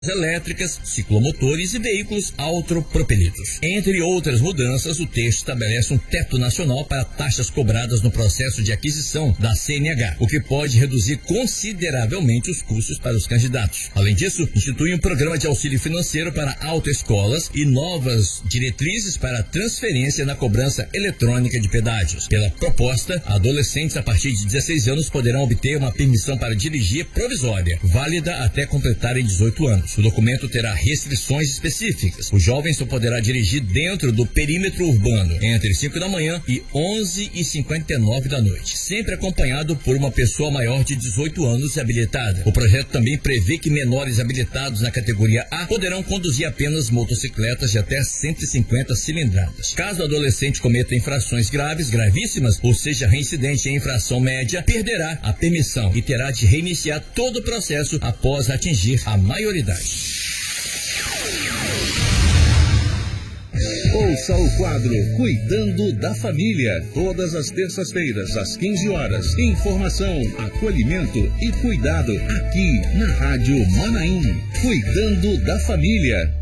elétricas, ciclomotores e veículos autopropelidos. Entre outras mudanças, o texto estabelece um teto nacional para taxas cobradas no processo de aquisição da CNH, o que pode reduzir consideravelmente os custos para os candidatos. Além disso, institui um programa de auxílio financeiro para autoescolas e novas diretrizes para transferência na cobrança eletrônica de pedágios. Pela proposta, adolescentes a partir de 16 anos poderão obter uma permissão para dirigir provisória, válida até completarem 18 anos. O documento terá restrições específicas. O jovem só poderá dirigir dentro do perímetro urbano entre 5 da manhã e 11h59 da noite, sempre acompanhado por uma pessoa maior de 18 anos e habilitada. O projeto também prevê que menores habilitados na categoria A poderão conduzir apenas motocicletas de até 150 cilindradas. Caso o adolescente cometa infrações gravíssimas, ou seja, reincidente em infração média, perderá a permissão e terá de reiniciar todo o processo após atingir a maioridade. Ouça o quadro Cuidando da Família, todas as terças-feiras, às 15 horas. Informação, acolhimento e cuidado aqui na Rádio Manaim. Cuidando da Família.